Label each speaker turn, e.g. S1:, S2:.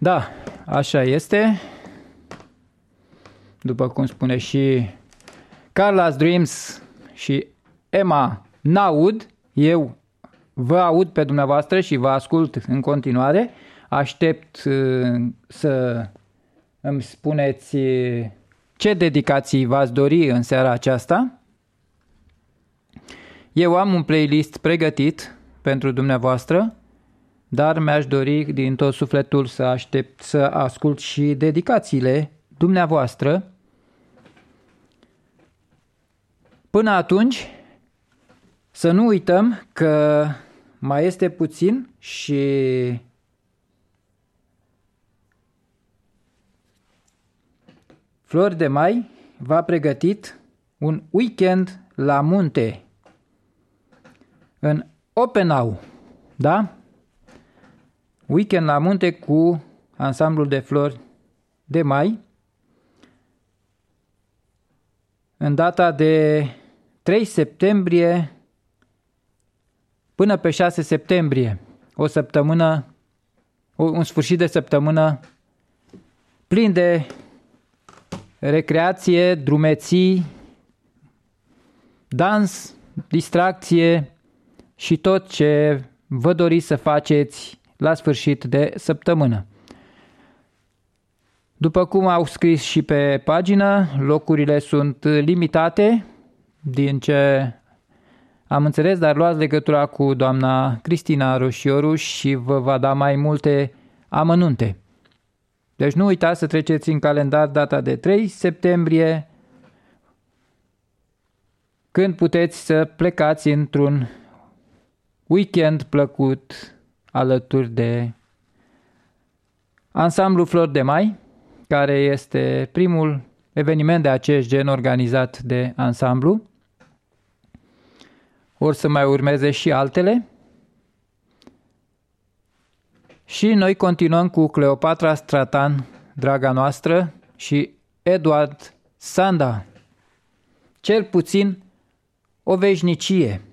S1: Da, așa este. După cum spune și Carla's Dreams și Emma Naud, eu vă aud pe dumneavoastră și vă ascult în continuare. Aștept să îmi spuneți ce dedicații v-ați dori în seara aceasta. Eu am un playlist pregătit pentru dumneavoastră, dar mi-aș dori din tot sufletul să aștept să ascult și dedicațiile dumneavoastră. Până atunci, să nu uităm că mai este puțin și Flori de Mai v-a pregătit un weekend la munte în Oppenau, da? Weekend la munte cu ansamblul de Flori de Mai în data de 3 septembrie până pe 6 septembrie, o săptămână, un sfârșit de săptămână plin de recreație, drumeții, dans, distracție și tot ce vă doriți să faceți la sfârșit de săptămână. După cum au scris și pe pagină, locurile sunt limitate, din ce am înțeles, dar luați legătura cu doamna Cristina Roșioru și vă va da mai multe amănunte. Deci nu uitați să treceți în calendar data de 3 septembrie, când puteți să plecați într-un weekend plăcut alături de ansamblu Flori de Mai, care este primul eveniment de acest gen organizat de ansamblu. Or să mai urmeze și altele. Și noi continuăm cu Cleopatra Stratan, draga noastră, și Eduard Sanda, cel puțin o veșnicie.